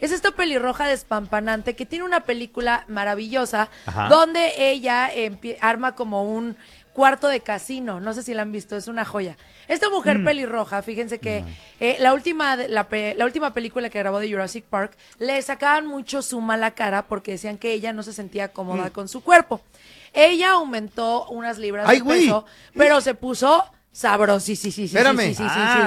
es esta pelirroja despampanante que tiene una película maravillosa Ajá. donde ella arma como un cuarto de casino. No sé si la han visto, es una joya. Esta mujer pelirroja, fíjense que la última película que grabó de Jurassic Park, le sacaban mucho zoom a la cara porque decían que ella no se sentía cómoda con su cuerpo. Ella aumentó unas libras de peso, pero se puso sabrosísima. Espérame.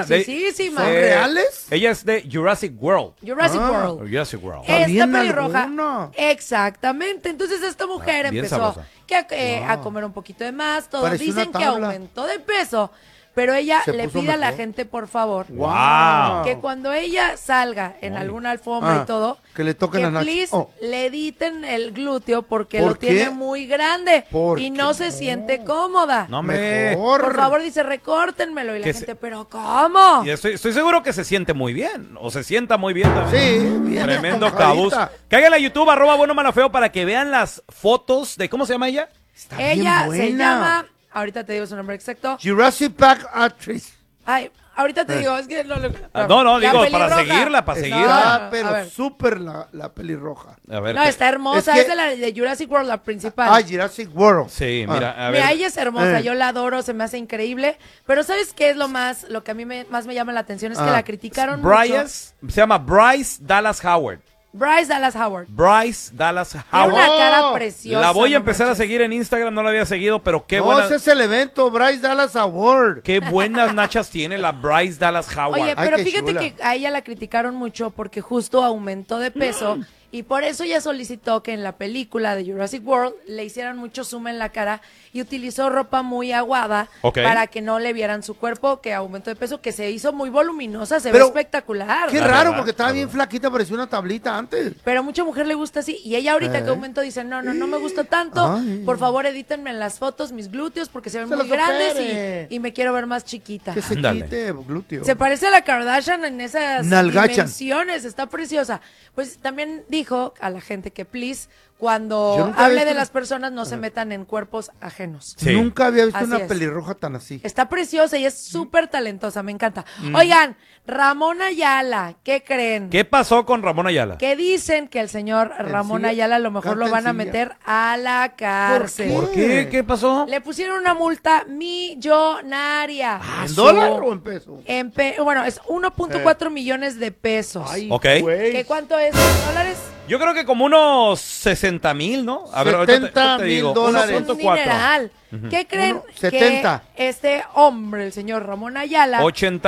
Sí, ¿Son reales? Ella es de Jurassic World. Jurassic World. Jurassic World. Esta bien pelirroja. alguna. Exactamente. Entonces esta mujer bien empezó sabrosa. a comer un poquito de más. Todo. Parece Dicen una que tabla. aumentó de peso. Pero ella Se le puso pide a la mejor. gente, por favor, Wow. que cuando ella salga en alguna alfombra y todo, que le toquen las nachas. please Oh. le editen el glúteo porque ¿Por lo qué? tiene muy grande ¿Por y qué no se siente cómoda. No me... Mejor. Por favor, dice, recórtenmelo. Y la Que gente, ¿pero cómo? Y estoy seguro que se siente muy bien. O se sienta muy bien también. Sí, bien Tremendo cabuz. esponjadita. Cáiganle a YouTube, @bueno malo feo, para que vean las fotos de... ¿Cómo se llama ella? Está bien Ella se buena. llama, ahorita te digo su nombre exacto. Jurassic Park Actress. Ay, ahorita te digo, es que no lo... No, La digo, para pelirroja. seguirla, para seguirla. Está, a pero ver. súper la pelirroja. A ver. No, está hermosa, Es es, que- de la de Jurassic World, la principal. Ah, Jurassic World. Sí, Ah. mira, a ver. Mira, ella es hermosa, Eh. yo la adoro, se me hace increíble. Pero ¿sabes qué es lo que a mí más me llama la atención? Es que Ah. la criticaron Bryce, se llama Bryce Dallas Howard. mucho. Bryce Dallas Howard. Bryce Dallas Tiene Howard. una cara Oh, preciosa. La voy a no empezar a manches. seguir en Instagram, no la había seguido, pero qué No, buena, ese es el evento, Bryce Dallas Award. qué buenas nachas tiene la Bryce Dallas Howard. Oye, Ay, pero qué fíjate chula. que a ella la criticaron mucho porque justo aumentó de peso y por eso ella solicitó que en la película de Jurassic World le hicieran mucho zoom en la cara y utilizó ropa muy aguada Ok. para que no le vieran su cuerpo, que aumentó de peso, que se hizo muy voluminosa, se Pero, ve espectacular. Qué La raro, verdad, porque estaba la bien verdad. flaquita, parecía una tablita antes. Pero a mucha mujer le gusta así. Y ella ahorita que aumentó dice, no me gustó tanto. Ay. Por favor, edítenme en las fotos mis glúteos porque se ven Se muy los grandes opere. y me quiero ver más chiquita. Que se Ándale. quite glúteo. Se parece a la Kardashian en esas Nalgachan. dimensiones, está preciosa. Pues también dijo a la gente que please, Yo cuando nunca hable había de visto- las personas no se metan en cuerpos ajenos. Sí. Nunca había visto Así una es. pelirroja tan así. Está preciosa y es súper talentosa, me encanta. Oigan, Ramón Ayala, ¿qué creen? ¿Qué pasó con Ramón Ayala? Que dicen que el señor Ramón Sencilla. Ayala a lo mejor lo Canta van a sencilla. meter a la cárcel. ¿Por qué? ¿Qué pasó? Le pusieron una multa millonaria. ¿En dólar o en peso? Bueno, es 1.4 millones de pesos. Ay, Ok. güey. ¿Qué cuánto es en dólares? Yo creo que como unos 60,000, ¿no? A ver, ahorita te 70,000 dólares. Es un 1.4. dineral. ¿Qué creen? Uno, 70. Que este hombre, el señor Ramón Ayala,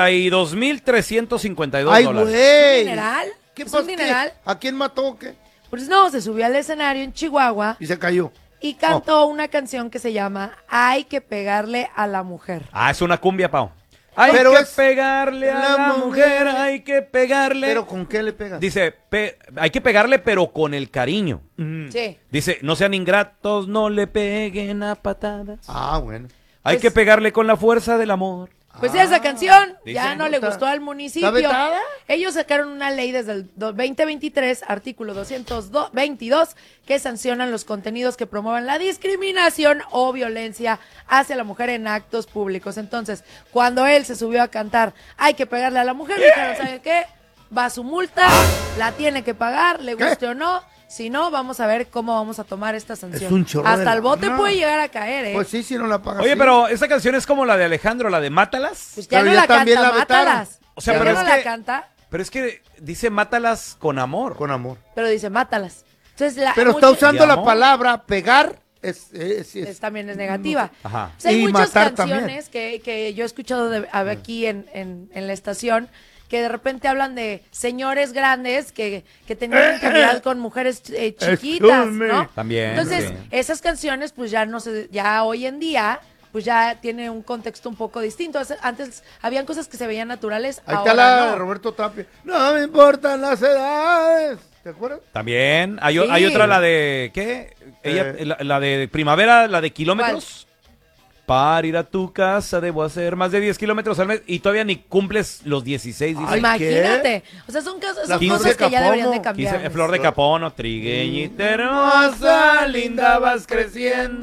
82,352 Ay, dólares. güey. dineral, ¿Qué es pasó? un dineral. ¿A quién mató o qué? Pues no, se subió al escenario en Chihuahua Y se cayó. y cantó una canción que se llama Hay que pegarle a la mujer. Ah, es una cumbia, Pau. Hay Pero que es pegarle a la la mujer, mujer. hay que pegarle. ¿Pero con qué le pegas? Dice, hay que pegarle, pero con el cariño. Sí. Dice, no sean ingratos, no le peguen a patadas. Ah, bueno. Hay Pues- que pegarle con la fuerza del amor. Pues esa canción Dice, ya no ¿no le está- gustó al está municipio. vetada? Ellos sacaron una ley desde el 2023, artículo 222, que sancionan los contenidos que promuevan la discriminación o violencia hacia la mujer en actos públicos. Entonces, cuando él se subió a cantar Hay que pegarle a la mujer, dijeron, ¿sabe qué? Va su multa, la tiene que pagar, le guste o no. Si no, vamos a ver cómo vamos a tomar esta sanción. Es un chorro de Hasta el bote lana. puede llegar a caer, ¿eh? Pues sí, si no la pagas. Oye, sí. pero esa canción es como la de Alejandro, la de Mátalas. Pues ya pero no ya la también canta, la vetaron. mátalas. O sea, Ya pero no es la que- canta, Pero es que dice Mátalas con amor. Con amor. pero dice mátalas. Entonces, Pero está usando De la amor. palabra pegar. también es negativa. Ajá. O sea, hay Y muchas matar canciones que yo he escuchado aquí en la estación que de repente hablan de señores grandes que tenían intimidad con mujeres chiquitas, Excuse me. ¿no? También, Entonces, sí. esas canciones pues ya no se, ya hoy en día pues ya tiene un contexto un poco distinto. Antes habían cosas que se veían naturales, Ahí está ahora la de no. Roberto Tapia. No me importan las edades. ¿Te acuerdas? También. Hay Sí. otra, la de, ¿qué? Ella, la de Primavera, la de kilómetros. Para ir a tu casa debo hacer más de 10 kilómetros al mes y todavía ni cumples los 16. Dice. Ay, Imagínate. O sea, son La cosas Flor de que ya deberían de Capomo. cambiar. Flor de Capono, trigueñita hermosa, linda vas creciendo.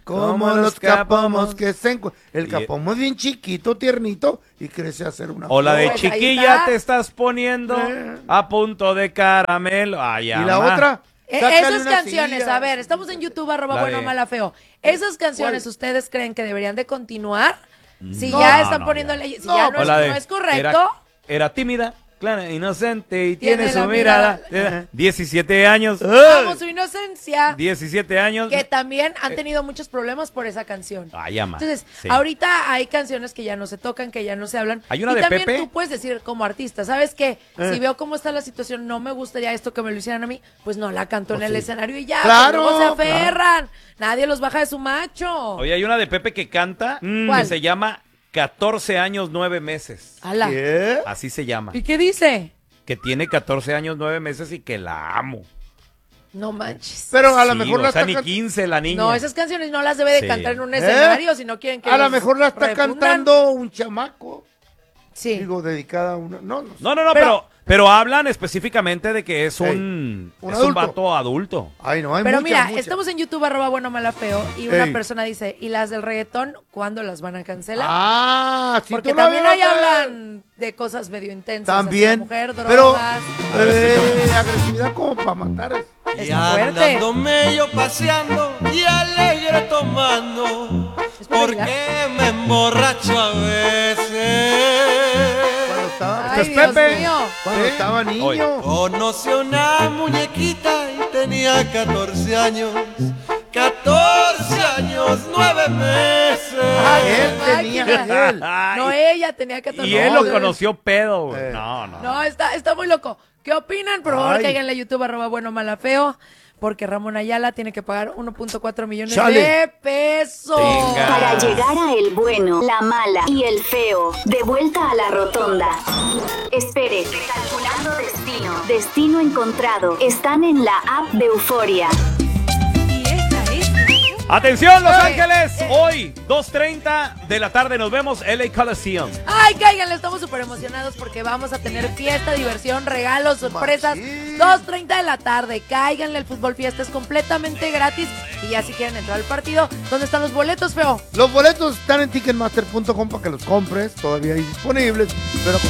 Como los capomos que se el capomo es bien chiquito, tiernito y crece a ser una O la de Pues ahí chiquilla está. te estás poniendo a punto de caramelo. Ay, Y ama. la otra, sácale Esas una canciones, silla. a ver, estamos en YouTube, @, La bueno, de- mala, feo. ¿Esas canciones ustedes creen que deberían de continuar? Si No, ya no, están no, poniéndole, si No, ya no, O la de, no es correcto, Era tímida, clara, inocente y Tiene tiene su la mirada. mirada. 17 años. amo su inocencia. 17 años. Que también han tenido muchos problemas por esa canción. Ay, ama. Entonces, Sí. ahorita hay canciones que ya no se tocan, que ya no se hablan. Hay una y de también Pepe. tú puedes decir como artista, ¿sabes qué? Si veo cómo está la situación, no me gustaría esto que me lo hicieran a mí, pues no la canto en el escenario y ya. Claro, Luego se aferran. Nadie los baja de su macho. Oye, hay una de Pepe que canta que ¿Cuál? se llama 14 años, 9 meses. Ala. ¿Qué? Así se llama. ¿Y qué dice? Que tiene 14 años, 9 meses y que la amo. No manches. Pero a lo Sí, mejor o la sea, está ni can- 15 la niña. No, esas canciones no las debe de Sí. cantar en un escenario si no quieren que a lo los mejor la está refundan. cantando un chamaco. Sí. Digo, dedicada a una. No, no. No, pero hablan específicamente de que es un adulto. vato adulto. Ay, no, hay Pero muchas, mira, muchas. estamos en YouTube, @, mala, feo, y una Ey. persona dice, ¿y las del reggaetón cuándo las van a cancelar? Ah, sí, Porque tú la también vieras, ahí hablan de cosas medio intensas. hacia También. la mujer, pero drogas. agresividad como para matar. Es Y fuerte. andándome yo paseando y alegre tomando, ¿Es para porque me emborracho a veces. Cuando estaba, Ay, es Dios Pepe. mío. cuando estaba niño. Hoy. Conocí a una muñequita y tenía 14 años. 14 años, 9 meses. Ay, Él qué tenía máquina. él. Ay, No, ella tenía 14 y él lo años. conoció pedo, güey. Eh. No. No, está muy loco. ¿Qué opinan? Por favor, Ay. cáiganle a YouTube, @, mala, feo, porque Ramón Ayala tiene que pagar 1.4 millones Chale. de pesos. Venga. Para llegar a el bueno, la mala y el feo, de vuelta a la rotonda. Espere, calculando destino. Destino encontrado. Están en la app de Euforia. Y esta es... Atención, Los Ay, Ángeles. Hoy, 2:30 de la tarde, nos vemos LA Coliseum. Ay, cáiganle, estamos súper emocionados porque vamos a tener fiesta, diversión, regalos, sorpresas. Machín. 2:30 de la tarde, cáiganle, el Fútbol Fiesta es completamente gratis. Y ya si quieren entrar al partido, ¿dónde están los boletos, feo? Los boletos están en ticketmaster.com para que los compres. Todavía hay disponibles. Pero